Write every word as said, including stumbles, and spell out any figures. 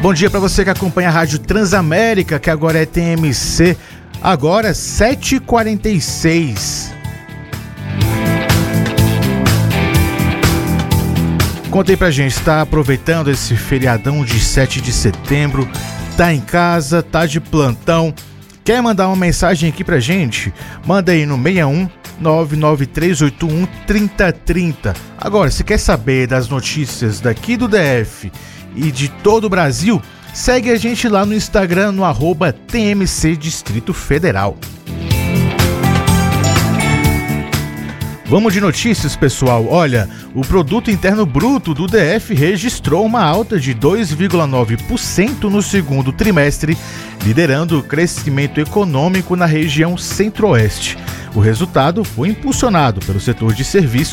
Bom dia para você que acompanha a Rádio Transamérica, que agora é T M C, agora sete e quarenta e seis. Conta aí pra gente, está aproveitando esse feriadão de sete de setembro, tá em casa, tá de plantão, quer mandar uma mensagem aqui pra gente? Manda aí no seis um nove nove três oito um três zero três zero. Agora, se quer saber das notícias daqui do D F e de todo o Brasil, segue a gente lá no Instagram, no arroba T M C Distrito Federal. Vamos de notícias, pessoal. Olha, o Produto Interno Bruto do D F registrou uma alta de dois vírgula nove por cento no segundo trimestre, liderando o crescimento econômico na região centro-oeste. O resultado foi impulsionado pelo setor de serviços